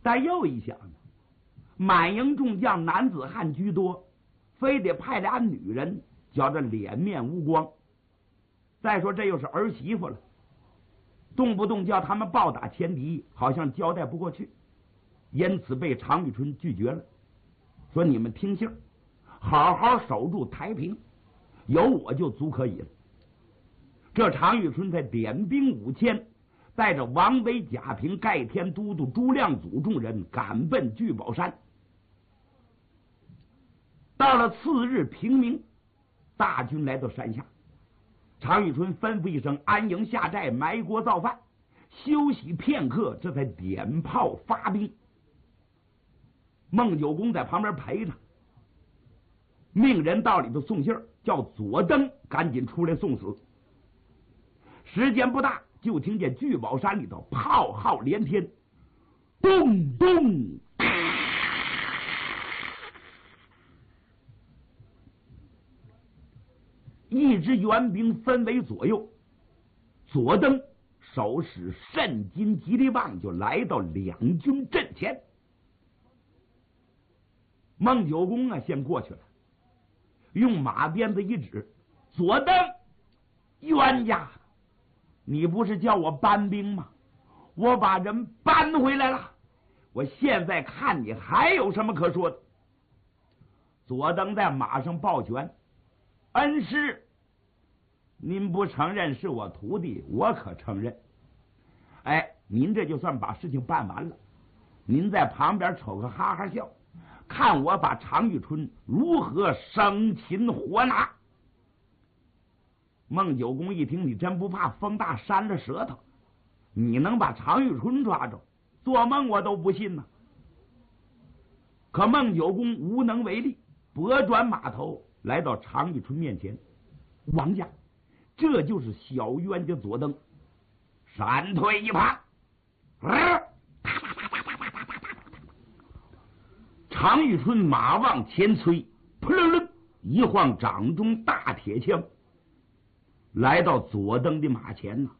但又一想呢，满营众将男子汉居多，非得派俩女人，觉着脸面无光。再说这又是儿媳妇了，动不动叫他们暴打前敌，好像交代不过去，因此被常遇春拒绝了，说你们听信儿，好好守住太平，有我就足可以了。这常遇春才点兵5000，带着王维、贾平、盖天都督朱亮祖众人赶奔聚宝山。到了次日平明，大军来到山下，常遇春吩咐一声，安营下寨，埋锅造饭，休息片刻，这才点炮发兵。孟九公在旁边陪他，命人到里头送信儿，叫左登赶紧出来送死。时间不大，就听见聚宝山里头炮号连天，咚咚，一支援兵分为左右，左登手使肾金吉利棒，就来到两军阵前。孟九公啊，先过去了，用马鞭子一指，左登，冤家，你不是叫我搬兵吗？我把人搬回来了，我现在看你还有什么可说的？左登在马上抱拳，恩师，您不承认是我徒弟，我可承认。哎，您这就算把事情办完了，您在旁边瞅个哈哈笑，看我把常遇春如何生擒活拿。孟九公一听，你真不怕风大扇了舌头？你能把常遇春抓着？做梦我都不信呢。可孟九公无能为力，拨转马头来到常遇春面前，王家，这就是小冤家左登，闪退一旁。常遇春马往前催，扑棱棱一晃掌中大铁枪，来到左登的马前呢。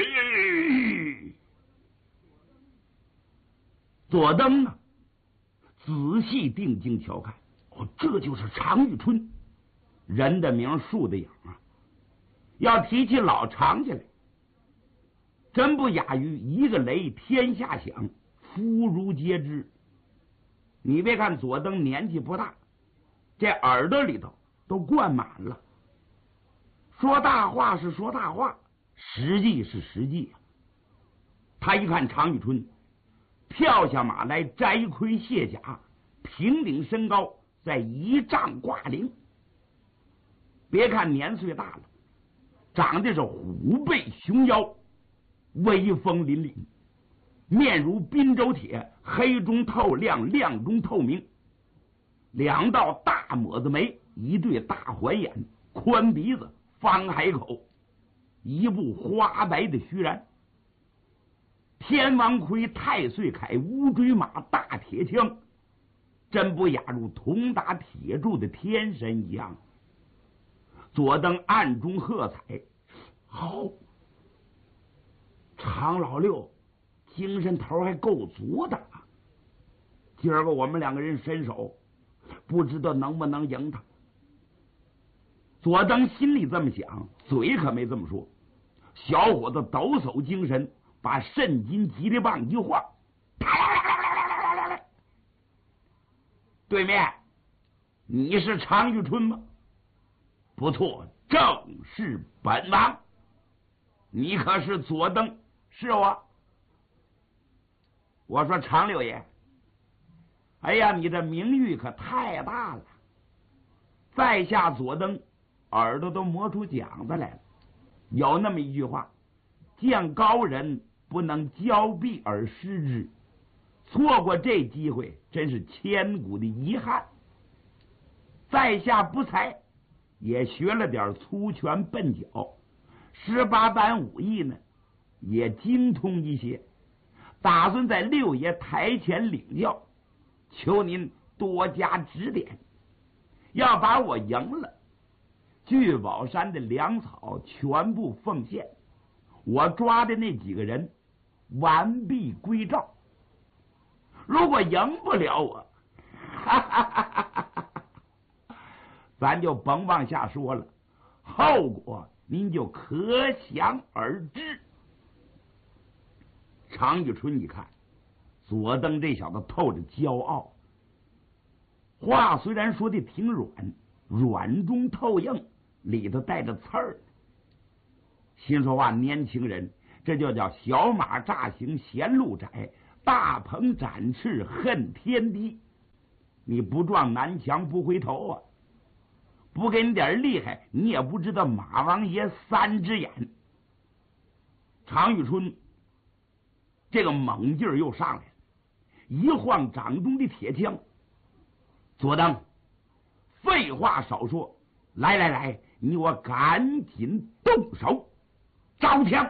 左登呢，仔细定睛瞧看，哦，这就是常遇春，人的名树的影啊。要提起老常家来，真不亚于一个雷天下响，夫如皆知。你别看左登年纪不大，这耳朵里头都灌满了，说大话是说大话，实际是实际。他一看常遇春，跳下马来，摘盔卸甲，平顶身高，在1丈挂铃。别看年岁大了，长得是虎背熊腰，威风凛凛，面如滨州铁，黑中透亮，亮中透明，2道大抹子眉，一对大环眼，宽鼻子，方海口，一部花白的须髯。天王盔，太岁铠，乌骓马，大铁枪，真不亚如铜打铁柱的天神一样。左登暗中喝彩，好，常老六精神头还够足的，今儿个我们2个人伸手，不知道能不能赢他。左登心里这么想，嘴可没这么说。小伙子抖擞精神，把肾金吉利棒一晃，对面，你是常遇春吗？不错，正是本王。你可是左登？是我。我说常六爷，哎呀，你的名誉可太大了。在下左登耳朵都磨出茧子来了。有那么一句话，见高人不能交臂而失之，错过这机会真是千古的遗憾。在下不才，也学了点粗拳笨脚，18般武艺呢也精通一些，打算在六爷台前领教，求您多加指点。要把我赢了，聚宝山的粮草全部奉献，我抓的那几个人完璧归赵。 如果赢不了我，咱就甭往下说了，后果您就可想而知。常遇春一看，左登这小子透着骄傲，话虽然说的挺软，软中透硬，里头带着刺儿。心说话，年轻人，这就叫小马乍行嫌路窄，大鹏展翅恨天低。你不撞南墙不回头啊！不给你点厉害，你也不知道马王爷三只眼。常遇春这个猛劲儿又上来了，一晃掌中的铁枪。左登，废话少说，来来来，你我赶紧动手，招枪！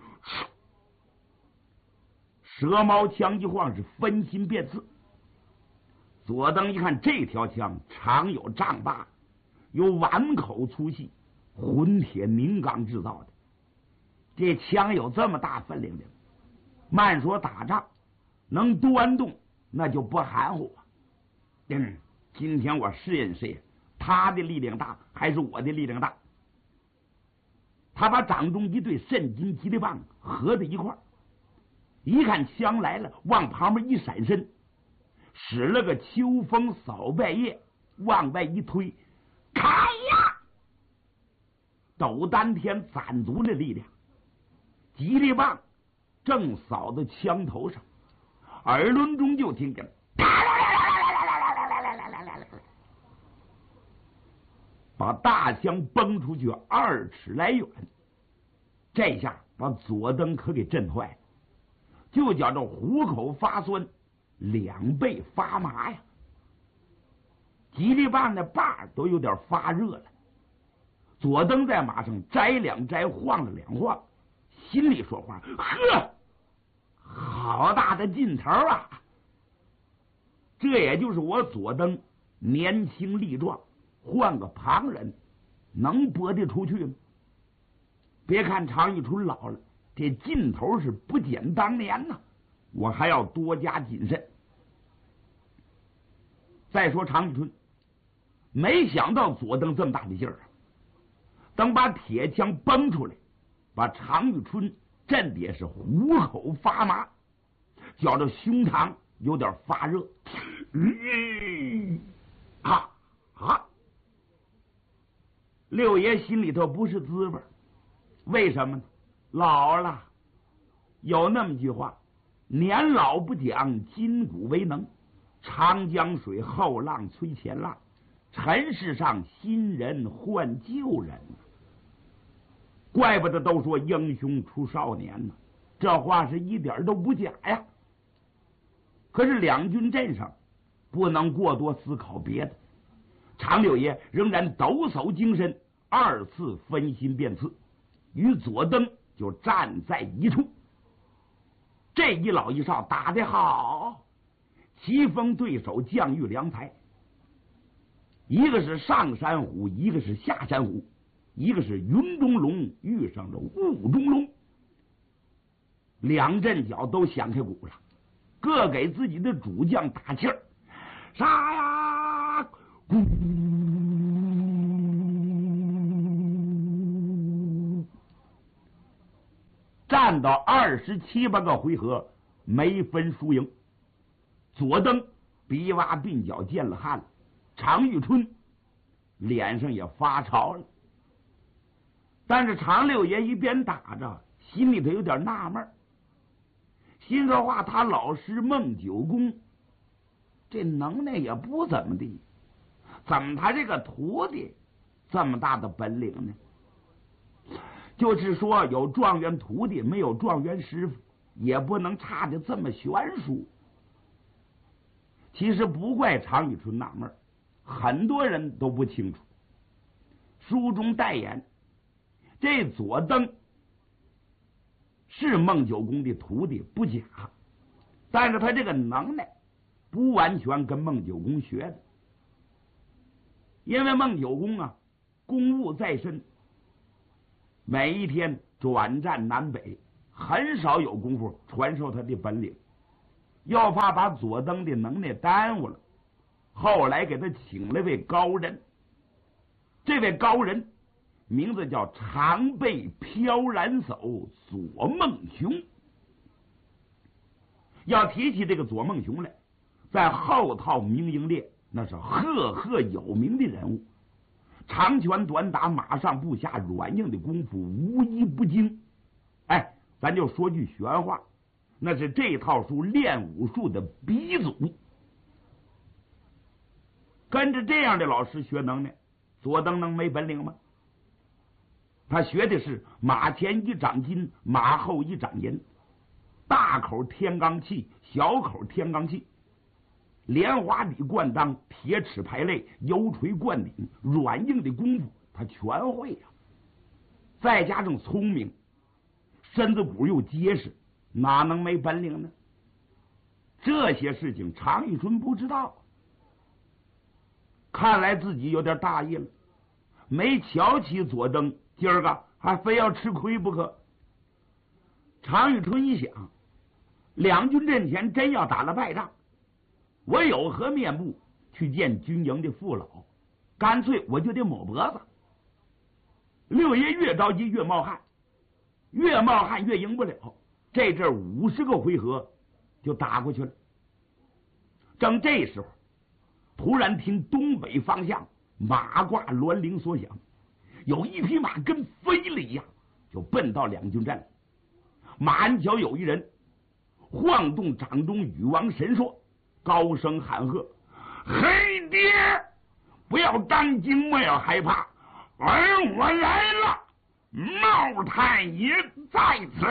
蛇矛枪一晃，是分心变刺。左登一看，这条枪长有丈八，有碗口粗细，混铁凝钢制造的。这枪有这么大分量的，慢说打仗能端动，那就不含糊啊。今天我试验试验，他的力量大还是我的力量大。他把掌中一对肾金吉利棒合在一块儿，一看枪来了，往旁边一闪身，使了个秋风扫败叶，往外一推，开呀！斗丹天攒足了力量，吉利棒正扫到枪头上，耳轮中就听见把大枪崩出去2尺来远。这下把左登可给震坏了，就叫这虎口发酸，2背发麻呀。吉利棒的把都有点发热了。左登在马上摘2摘，晃了2晃，心里说话：呵，好大的劲头啊！这也就是我左登年轻力壮，换个旁人能搏得出去吗？别看常遇春老了，这劲头是不减当年呐，我还要多加谨慎。再说常遇春，没想到左登这么大的劲儿啊！等把铁枪崩出来，把常遇春震得也是虎口发麻，觉着胸膛有点发热。六爷心里头不是滋味，为什么呢？老了。有那么句话，年老不讲筋骨为能，长江水后浪催前浪，尘世上新人换旧人。怪不得都说英雄出少年呢，这话是一点都不假呀。可是两军阵上不能过多思考别的，常六爷仍然抖擞精神，2次分心变刺，与左登就站在一处。这一老一少打得好，棋逢对手，将遇良才。一个是上山虎，一个是下山虎，一个是云中龙遇上了雾中龙。2阵脚都响开鼓了，各给自己的主将打气儿。杀呀！咕！战到27、8个回合，没分输赢。左登鼻洼鬓角见了汗了，常遇春脸上也发潮了。但是常六爷一边打着，心里头有点纳闷，心说话，他老师孟九公这能耐也不怎么地，怎么他这个徒弟这么大的本领呢？就是说有状元徒弟，没有状元师傅，也不能差的这么悬殊。其实不怪常遇春纳闷，很多人都不清楚。书中代言，这左登是孟九公的徒弟不假，但是他这个能耐不完全跟孟九公学的，因为孟九公啊公务在身，每一天转战南北，很少有功夫传授他的本领。 要怕把左登的能耐耽误了，后来给他请了位高人。这位高人名字叫长背飘然叟左孟雄。要提起这个左孟雄来，在后套明营列那是赫赫有名的人物，长拳短打、马上步下、软硬的功夫无一不精。哎，咱就说句玄话，那是这套书练武术的鼻祖。跟着这样的老师学能耐，左登能没本领吗？他学的是马前一掌金，马后一掌银，大口天罡气，小口天罡气，莲花里灌裆，铁齿排肋，油锤灌顶，软硬的功夫他全会呀。再加上聪明，身子骨又结实，哪能没本领呢？这些事情常遇春不知道，看来自己有点大意了，没瞧起左登，今儿个还非要吃亏不可。常遇春一想，两军阵前真要打了败仗，我有何面目去见军营的父老？干脆我就得抹脖子。六爷越着急越冒汗，越冒汗越赢不了，这阵50个回合就打过去了。正这时候，突然听东北方向马挂銮铃所响，有一匹马跟飞了一样，就奔到两军阵。马鞍角有一人晃动掌中羽王神槊，高声喊喝：“黑爹，不要当惊，莫要害怕，而我来了，茂太爷在此。”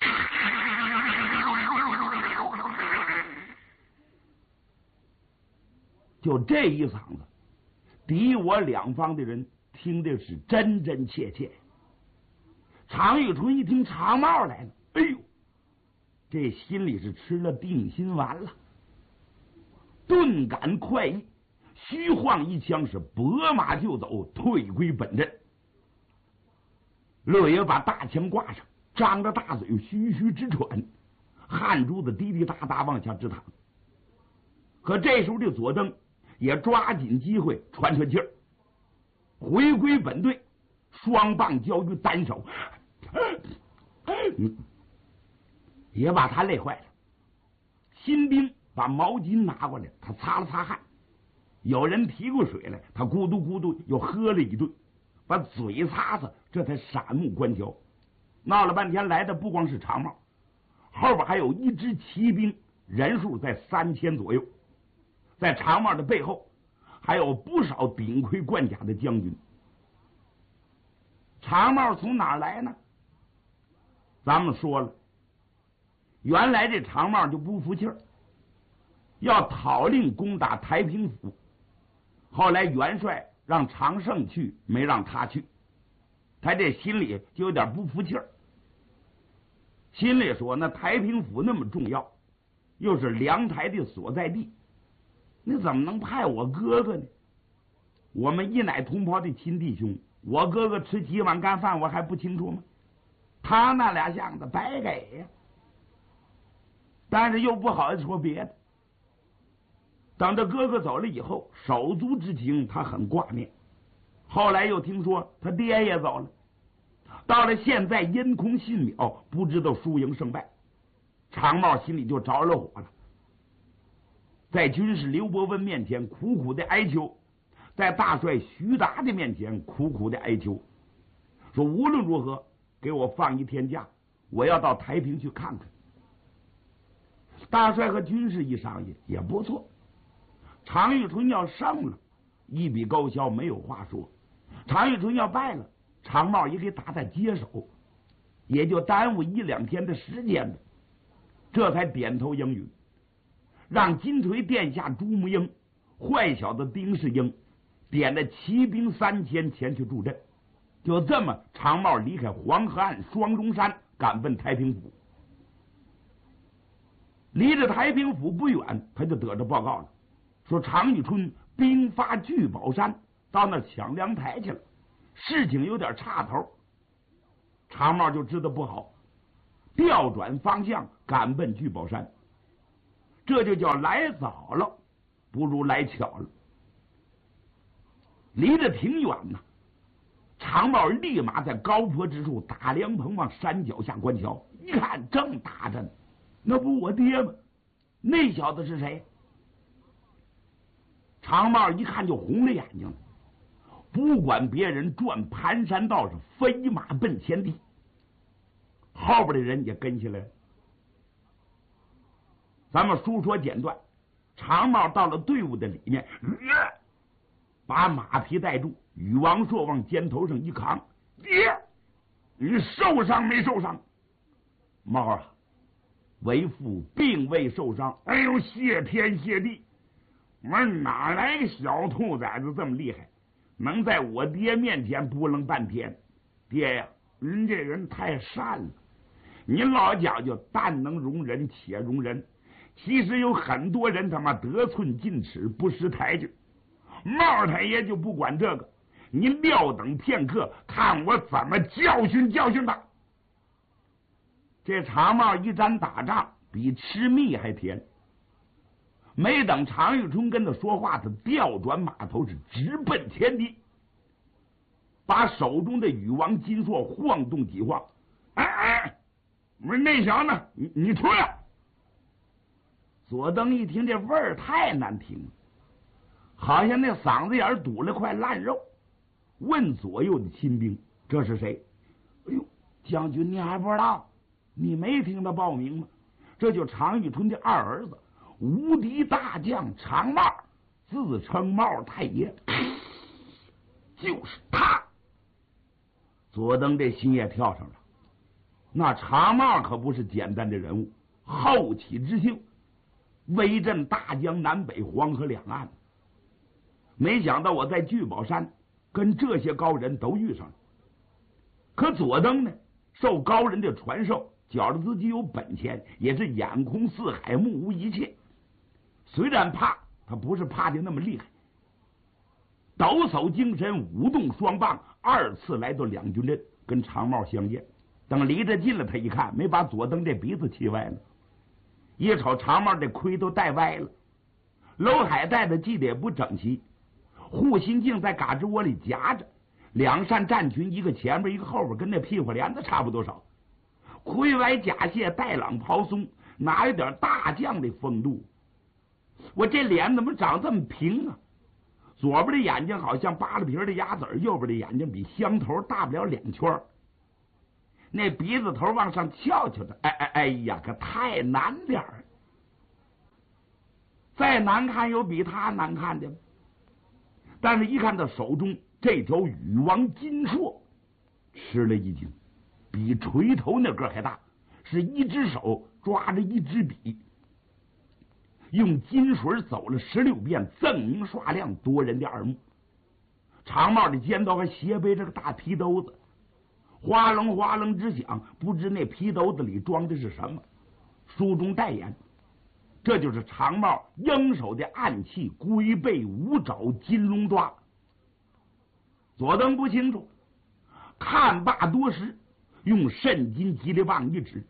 就这一嗓子，敌我两方的人听的是真真切切。常遇春一听常茂来了，哎呦，这心里是吃了定心丸了，顿感快意，虚晃一枪，是拨马就走，退归本阵。乐爷把大枪挂上，张着大嘴吁吁直喘，汗珠子滴滴答答往下直淌。可这时候的左登也抓紧机会喘喘气儿，回归本队，双棒交于单手，也把他累坏了。新兵把毛巾拿过来，他擦了擦汗；有人提过水来，他咕嘟咕嘟又喝了一顿，把嘴擦擦，这才闪目观瞧。闹了半天，来的不光是常茂，后边还有一支骑兵，人数在3000左右。在常茂的背后还有不少顶盔贯甲的将军。常茂从哪儿来呢？咱们说了，原来这常茂就不服气儿，要讨令攻打太平府。后来元帅让常胜去，没让他去，他这心里就有点不服气儿，心里说那太平府那么重要，又是梁台的所在地，你怎么能派我哥哥呢？我们一奶同胞的亲弟兄，我哥哥吃几碗干饭我还不清楚吗？他那俩箱子白给呀。但是又不好说别的。等着哥哥走了以后，手足之情他很挂念。后来又听说他爹也走了，到了现在阴空信渺，不知道输赢胜败，常茂心里就着了火了。在军师刘伯温面前苦苦的哀求，在大帅徐达的面前苦苦的哀求，说无论如何给我放一天假，我要到太平去看看。大帅和军师一商议，也不错。常遇春要胜了，一笔勾销，没有话说；常遇春要败了，常茂也给打打接手，也就耽误1、2天的时间了。这才点头应允，让金锤殿下朱木英、坏小子丁世英点了骑兵3000前去助阵。就这么，常茂离开黄河岸双龙山，赶奔太平府。离着太平府不远，他就得着报告了，说常遇春兵发聚宝山，到那抢粮台去了，事情有点岔头。常茂就知道不好，调转方向赶奔聚宝山。 这就叫来早了，不如来巧了。离得挺远呢，长帽立马在高坡之处打凉棚往山脚下观瞧，一看正打着呢，那不我爹吗？那小子是谁？长帽一看就红了眼睛了，不管别人，转盘山道是飞马奔前地，后边的人也跟起来了。咱们书说简短，长帽到了队伍的里面，把马匹带住，禹王朔往肩头上一扛，爹，你受伤没受伤？帽啊，为父并未受伤。哎呦，谢天谢地！我说哪来个小兔崽子这么厉害，能在我爹面前扑棱半天？爹呀，您这人太善了，您老讲究但能容人且容人，其实有很多人他妈得寸进尺，不识抬举。帽太爷就不管这个，你撂等片刻，看我怎么教训教训他。这长帽一沾打仗，比吃蜜还甜。没等常遇春跟他说话，他调转马头是直奔前敌，把手中的禹王金硕晃动几晃。哎，我说那小子，你出来！左登一听这味儿太难听了，好像那嗓子眼堵了块烂肉。问左右的亲兵：“这是谁？”哎呦，将军你还不知道？你没听他报名吗？这就常遇春的二儿子，无敌大将长帽，自称帽太爷，就是他。左登这心也跳上了。那长帽可不是简单的人物，后起之秀，威震大江南北、黄河两岸。没想到我在聚宝山跟这些高人都遇上了。可左登呢，受高人的传授，觉得自己有本钱，也是眼空四海，目无一切。虽然怕，他不是怕的那么厉害。抖擞精神，舞动双棒，二次来到两军阵，跟长帽相见。等离着近了，他一看，没把左登这鼻子气歪了。一瞅长帽这盔都戴歪了，楼海戴的系得也不整齐，护心镜在嘎吱窝里夹着，两扇战裙，一个前边一个后边，跟那屁股帘子差不多少。盔歪甲卸，带朗袍松，哪有点大将的风度？我这脸怎么长这么平啊？左边的眼睛好像扒了皮的鸭子，右边的眼睛比香头大不了2圈。那鼻子头往上翘翘的，哎呀，可太难点儿。再难看有比他难看的吗？但是一看到手中这条禹王金硕，吃了一惊，比锤头那个还大，是一只手抓着一支笔，用金水走了16遍，锃明刷亮，夺人的耳目。长帽的肩头还斜背着个大皮兜子，哗楞哗楞之响，不知那皮兜子里装的是什么。书中代言，这就是长帽应手的暗器——龟背五爪金龙抓。左登不清楚，看罢多时，用肾金吉利棒一指：“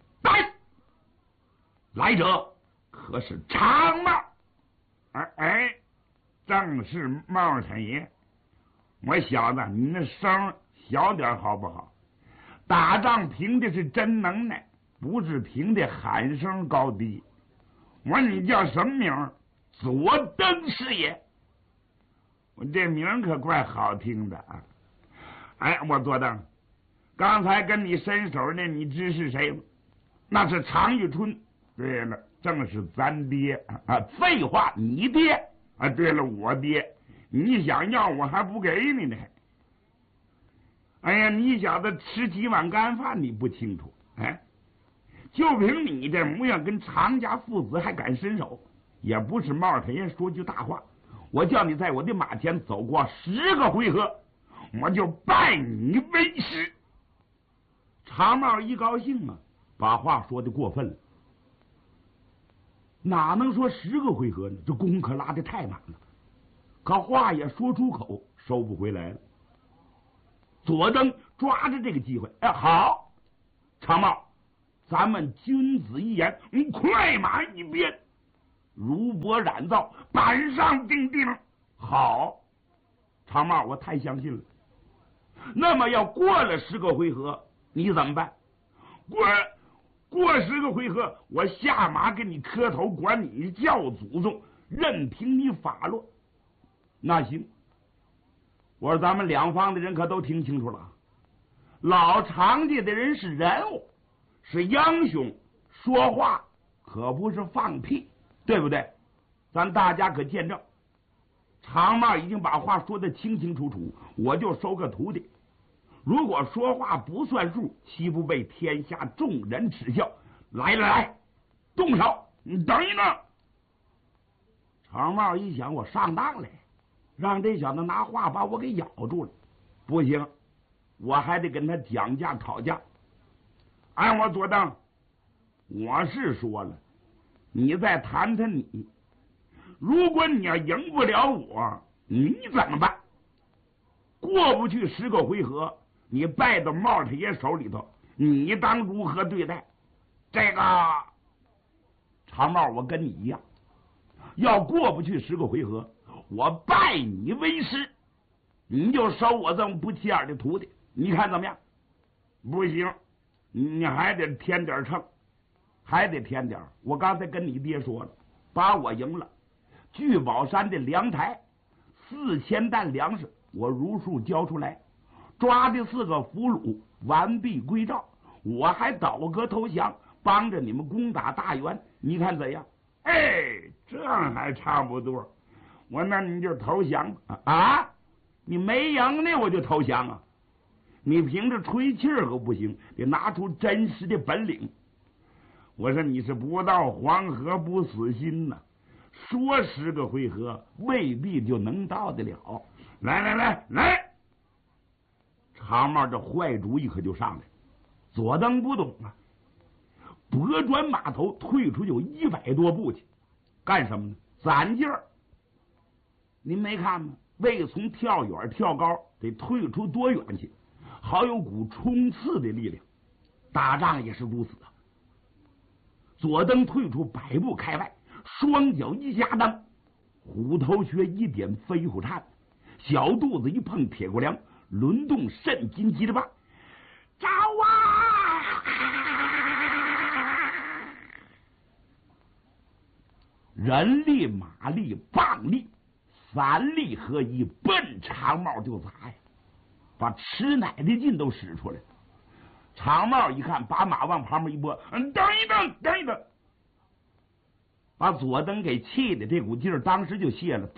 来者可是长帽？”哎，正是帽太爷。我小子，你那声小点好不好？打仗凭的是真能耐，不是凭的喊声高低。我说你叫什么名？左登是也。我这名可怪好听的啊！哎，我左登，刚才跟你伸手那，你知是谁吗？那是常遇春。对了，正是咱爹啊！废话，你爹啊！对了，我爹，你想要我还不给你呢。哎呀，你小子吃几碗干饭你不清楚？哎，就凭你这模样，跟常家父子还敢伸手？也不是帽太爷说句大话，我叫你在我的马前走过10个回合，我就拜你为师。长帽一高兴啊，把话说的过分了。哪能说10个回合呢？这功可拉得太满了，可话也说出口，收不回来了。左登抓着这个机会，哎，好，长帽，咱们君子一言，快马一鞭。 乳钵染皂，板上钉钉。好，长帽，我太相信了。那么要过了10个回合，你怎么办？过10个回合，我下马给你磕头，管你叫祖宗，任凭你发落。那行，我说咱们两方的人可都听清楚了，老常家的人是人物，是英雄，说话可不是放屁，对不对？咱大家可见证，长帽已经把话说得清清楚楚，我就收个徒弟。如果说话不算数，岂不被天下众人耻笑？来，动手！你等一等。长帽一想，我上当了，让这小子拿话把我给咬住了，不行，我还得跟他讲价讨价。按我左当，我是说了，你再谈谈你。如果你要赢不了我，你怎么办？过不去10个回合，你败到帽太爷手里头，你当如何对待？这个长帽，我跟你一样，要过不去10个回合，我拜你为师，你就收我这么不起眼的徒弟，你看怎么样？不行，你还得添点秤，还得添点。我刚才跟你爹说了，把我赢了，聚宝山的粮台4000担粮食，我如数交出来，抓的4个俘虏完璧归赵，我还倒戈投降，帮着你们攻打大元，你看怎样？哎，这还差不多。我那你就投降吧。啊，你没赢呢，我就投降啊？你凭着吹气儿可不行，得拿出真实的本领。我说你是不到黄河不死心呐，说10个回合未必就能到得了。来，长帽这坏主意可就上来。左登不懂啊，拨转马头退出有100多步去，干什么呢？攒劲儿。您没看吗？为从跳远跳高得退出多远去，好有股冲刺的力量。打仗也是如此啊。左登退出100步开外，双脚一夹裆，虎头穴一点飞虎颤，小肚子一碰铁骨梁，轮动肾筋急着吧，招啊！人力、马力、棒力3力合一，奔长帽就砸呀，把吃奶的劲都使出来了。长帽一看，把马往旁边一拨，等一等，把左登给气的这股劲儿当时就泄了。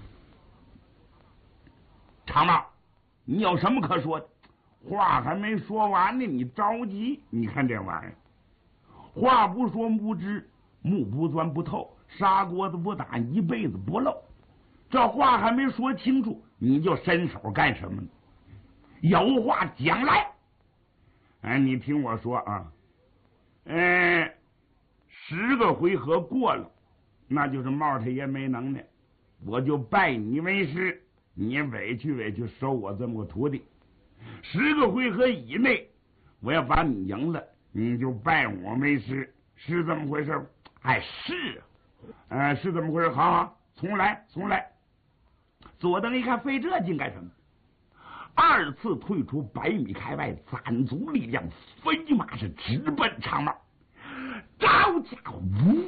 长帽，你有什么可说的？话还没说完呢，你着急。你看这玩意儿，话不说不知，木不钻不透，砂锅子不打一辈子不漏。这话还没说清楚，你就伸手干什么呢？有话讲来。哎，你听我说啊，10个回合过了，那就是帽太爷没能耐，我就拜你为师，你委屈收我这么个徒弟。10个回合以内，我要把你赢了，你就拜我为师，是这么回事？哎，是啊，是这么回事。好，重来。左登一看，费这劲干什么？2次退出100米开外，攒足力量，飞马是直奔长帽。招家伙，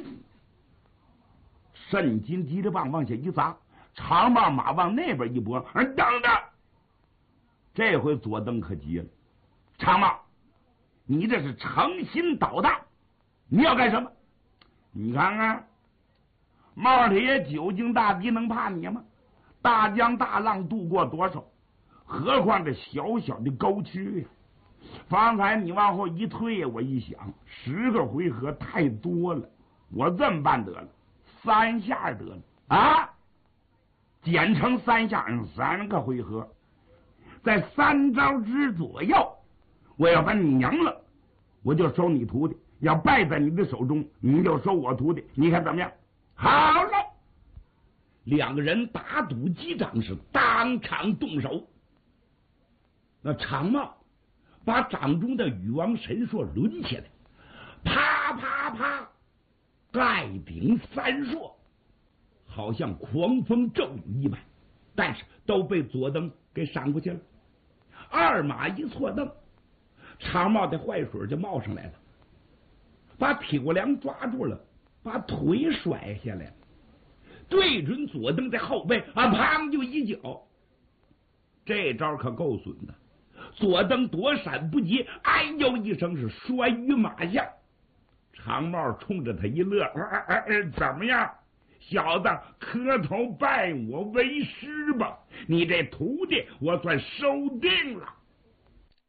肾筋急着棒往下一砸，长帽马往那边一拨，等着。这回左登可急了，长帽，你这是诚心捣蛋，你要干什么？你看看，帽太爷久经大敌，能怕你吗？大江大浪渡过多少，何况这小小的沟渠呀！方才你往后一退，我一想，10个回合太多了，我这么办得了，3下得了啊，简称3下，3个回合，在3招之左右，我要把你赢了，我就收你徒弟；要败在你的手中，你就收我徒弟。你看怎么样？好嘞！2个人打赌击掌，是当场动手。那长帽把掌中的禹王神硕抡起来，啪啪啪， 盖顶三硕，好像狂风骤雨一般，但是都被左登给闪过去了。二马一错蹬，长帽的坏水就冒上来了，把铁骨梁抓住了，把腿甩下来了，对准左登在后背砰就一脚。这招可够损的，左登躲闪不及，哎呦一声是摔于马下。长帽冲着他一乐，怎么样，小子，磕头拜我为师吧，你这徒弟我算收定了。